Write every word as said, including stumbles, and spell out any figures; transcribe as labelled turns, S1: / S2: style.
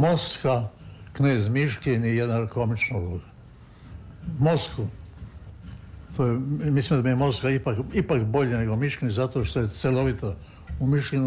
S1: Moska, Knez Miškin i jedna komična uloga. Mosku. To je, mislim da mi je Moska ipak, ipak bolje nego Miškin zato što je celovita. U Miškinu